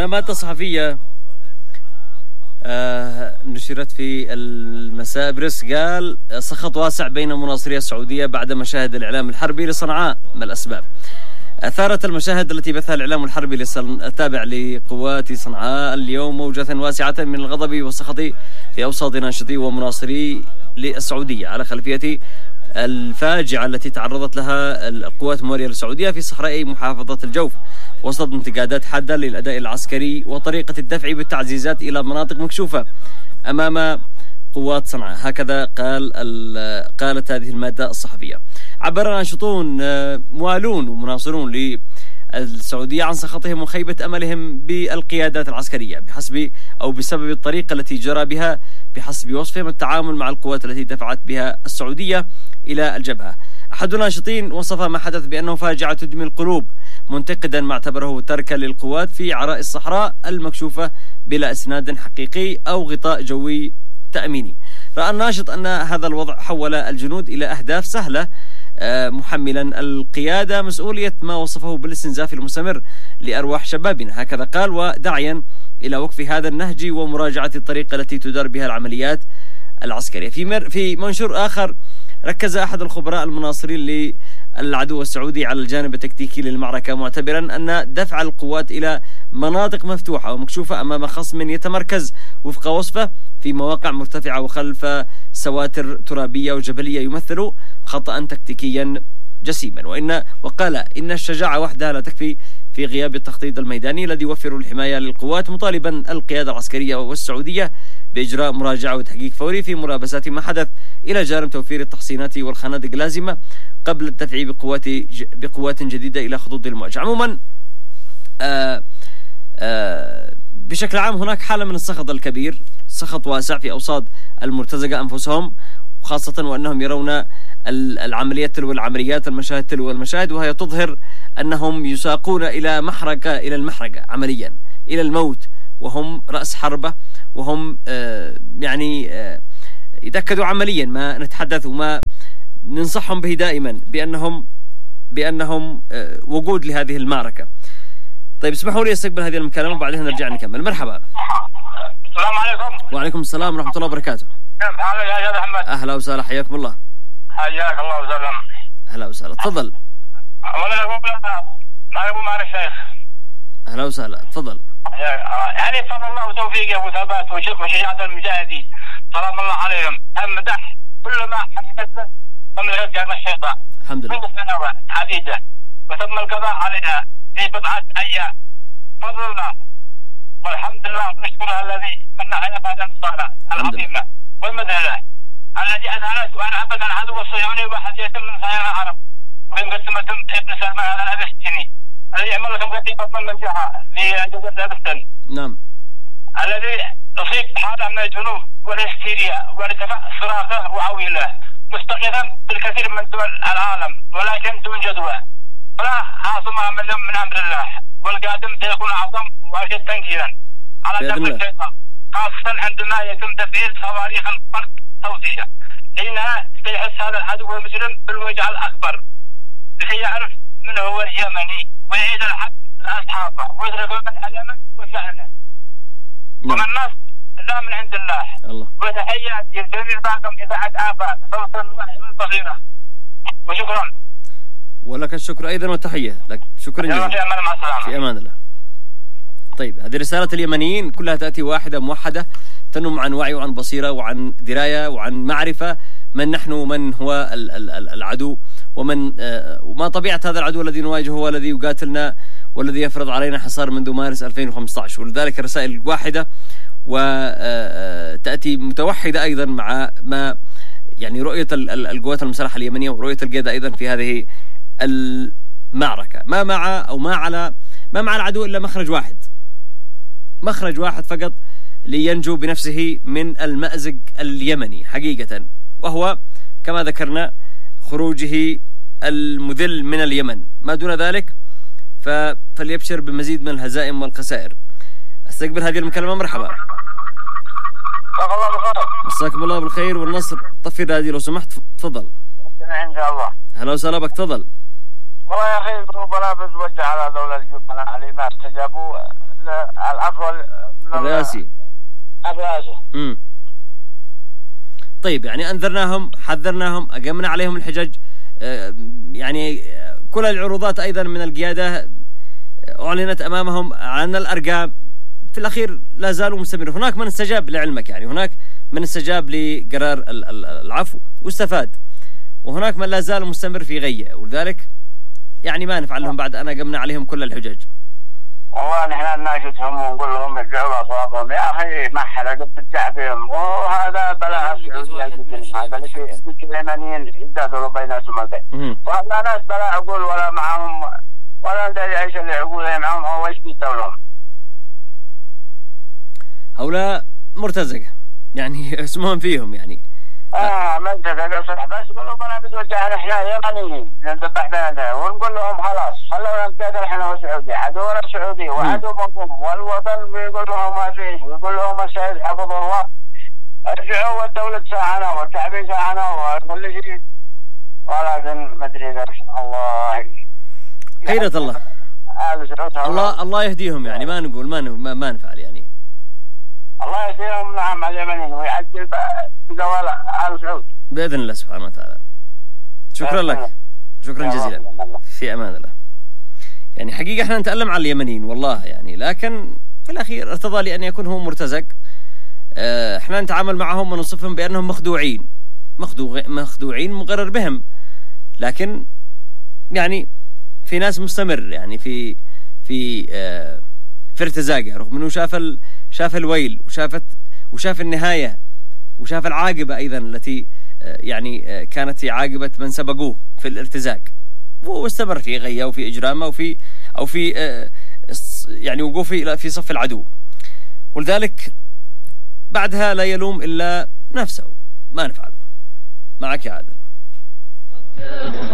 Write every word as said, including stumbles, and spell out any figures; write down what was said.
هنا مادة صحفية آه نشرت في المساء بريس قال سخط واسع بين مناصري السعودية بعد مشاهد الإعلام الحربي لصنعاء. ما الأسباب؟ أثارت المشاهد التي بثها الإعلام الحربي التابع لقوات صنعاء اليوم موجة واسعة من الغضب والسخط في أوساط ناشطي ومناصري للسعودية على خلفية الفاجعة التي تعرضت لها القوات الموالية للسعودية في صحراء محافظة الجوف وسط انتقادات حادة للأداء العسكري وطريقة الدفع بالتعزيزات إلى مناطق مكشوفة أمام قوات صنعاء. هكذا قال قالت هذه المادة الصحفية. عبر ناشطون موالون ومناصرون للسعودية عن سخطهم وخيبة أملهم بالقيادات العسكرية بحسب أو بسبب الطريقة التي جرى بها بحسب وصفهم التعامل مع القوات التي دفعت بها السعودية إلى الجبهة. أحد الناشطين وصف ما حدث بأنه فاجعة تدمي القلوب منتقدا ما اعتبره تركا للقوات في عراء الصحراء المكشوفة بلا إسناد حقيقي أو غطاء جوي تأميني. رأى الناشط أن هذا الوضع حول الجنود إلى أهداف سهلة محملا القيادة مسؤولية ما وصفه بالاستنزاف المستمر لأرواح شبابنا. هكذا قال وداعيا إلى وقف هذا النهج ومراجعة الطريقة التي تدار بها العمليات العسكرية. في مر في منشور آخر ركز أحد الخبراء المناصرين للعدو السعودي على الجانب التكتيكي للمعركة معتبرا أن دفع القوات إلى مناطق مفتوحة ومكشوفة أمام خصم يتمركز وفق وصفه في مواقع مرتفعة وخلف سواتر ترابية وجبلية يمثل خطأ تكتيكيا جسيما. وإن وقال إن الشجاعة وحدها لا تكفي في غياب التخطيط الميداني الذي يوفر الحماية للقوات، مطالبا القيادة العسكرية والسعودية بإجراء مراجعة وتحقيق فوري في مرابسات ما حدث إلى جانب توفير التحصينات والخنادق اللازمة قبل الدفع بقوات بقوات جديدة إلى خطوط المواجهة. عموما آآ آآ بشكل عام هناك حالة من السخط الكبير، سخط واسع في أوساط المرتزقة أنفسهم، وخاصة وأنهم يرون العمليات تلو العمليات المشاهد تلو المشاهد، وهي تظهر أنهم يساقون إلى محرقة إلى المحرقة عمليا إلى الموت، وهم رأس حربة، وهم آه يعني آه يتأكدوا عمليا ما نتحدث وما ننصحهم به دائما بأنهم بأنهم آه وقود لهذه المعركة. طيب اسمحوا لي استقبل هذه المكالمة وبعدها نرجع نكمل. مرحبا. السلام عليكم. وعليكم السلام ورحمة الله وبركاته. كيف حالك يا أستاذ أحمد؟ أهلا وسهلا، حياكم الله. حياك الله وسلم. أهلا وسهلا، تفضل. أولا أقول ما أقول مع الشيخ. أهلا وسهلا، تفضل. يعني فضل الله وتوفيقه وثبات وشجاعة المجاهدين سلام الله عليهم. المدح كل ما حدث من رجع الشيطان. الحمد لله. كل سنوات عديدة وتم القضاء عليها في بضعة أيام. فضل الله والحمد لله ونشكر الذي من على هذا الصلاة العظيمة والمذهلة الذي أذهل سؤال أبدا العدو الصهيوني وحديث من خير العرب وفي مقدمة ابن سلمان هذا الأغسطيني الذي يعمل لكم كتيبة من منجحة لجزر دابستن. نعم. الذي أصيب حالة من الجنوب والهستيريا وارتفاع صراخه وعويله مستغيثا بالكثير من دول العالم ولكن دون جدوى، فلا عاصم من أمر الله والقادم سيكون أعظم وأشد تنكيلا على دفع الشيطان، خاصة عندما يتم تفعيل صواريخ الفرق صوتية. حينها سيحس هذا العدو المجرم بالوجع الأكبر لكي يعرف من هو اليمني ويعيد الحق لأصحابه ويدرك من اليمن وشأنه. ومن النصر لا من عند الله. الله. وتحياتي لجميع طاقم إذاعة آفاق صوت الوعي والبصيرة. وشكرا. ولك الشكر أيضا والتحية لك. شكرا جزيلا. في أمان الله. في أمان الله. طيب هذه رسالة اليمنيين كلها تأتي واحدة موحدة تنم عن وعي وعن بصيرة وعن دراية وعن معرفة من نحن ومن هو العدو ومن وما طبيعة هذا العدو الذي نواجهه هو الذي يقاتلنا والذي يفرض علينا حصار منذ مارس ألفين وخمسة عشر. ولذلك الرسائل واحدة وتأتي متوحدة أيضا مع ما يعني رؤية القوات المسلحة اليمنية ورؤية القيادة أيضا في هذه المعركة. ما مع أو ما على ما مع العدو إلا مخرج واحد، مخرج واحد فقط لينجو بنفسه من المأزق اليمني حقيقة، وهو كما ذكرنا خروجه المذل من اليمن. ما دون ذلك فليبشر بمزيد من الهزائم والخسائر. استقبل هذه المكالمة. مرحبا. مساكم الله بالخير والنصر. طفي الراديو لو سمحت. تفضل. إن شاء الله. هلا وسهلا بك. تفضل. والله يا أخي ذنوبنا بتوجه على دولة الجبنة اللي ما استجابوا العفو الرئاسي الرئاسي. امم طيب، يعني انذرناهم، حذرناهم، اقمنا عليهم الحجج، آه يعني كل العروضات ايضا من القياده اعلنت امامهم عن الارقام، في الاخير لا زالوا مستمرين. هناك من استجاب لعلمك، يعني هناك من استجاب لقرار العفو واستفاد، وهناك من لا زال مستمر في غيه، ولذلك يعني ما نفعل لهم بعد أن قمنا عليهم كل الحجج. والله نحن نناشدهم ونقول لهم ارجعوا أصواتهم يا أخي، ما حرقت بالتعبيم، وهذا بلاء السعودية الجديد، هذا اللي اليمنيين يدادوا بيناتهم البيت، وهذا ناس بلاء عقول ولا معهم ولا ندري ايش اللي عقولهم معهم، هو ايش بيسووا لهم. هؤلاء مرتزقة يعني اسمهم فيهم يعني. اه مرتزقة صح، بس قولوا بنا بتوجهنا احنا يمنيين نذبح بيننا ونقول لهم خلاص خلونا نتقاتل احنا والسعودي، عدونا السعودي وعدوكم والوطن بيقول لهم ما فيش، ويقول لهم السيد حفظه الله ارجعوا والدولة تساعنا والتعبير ساعنا وكل شيء، ولكن ما ادري ايش. الله خيرة الله الله الله يهديهم، يعني ما نقول ما ما, ما نفعل يعني. الله يهديهم نعم اليمنيين ويعجل بزوال آل سعود بإذن الله سبحانه وتعالى. شكرا لك، شكرا جزيلا، في أمان الله. يعني حقيقة احنا نتألم على اليمنيين والله يعني، لكن في الأخير ارتضى لأن يكون هو مرتزق. اه احنا نتعامل معهم ونصفهم بأنهم مخدوعين مخدوع مخدوعين مقرر بهم، لكن يعني في ناس مستمر يعني في في اه في ارتزاقه، رغم انه شاف ال شاف الويل وشافت وشاف النهاية وشاف العاقبة أيضا التي يعني كانت عاقبة من سبقوه في الارتزاق، واستمر في غيه وفي إجرامه وفي أو في يعني وقوفه في صف العدو، ولذلك بعدها لا يلوم إلا نفسه. ما نفعل معك يا عادل.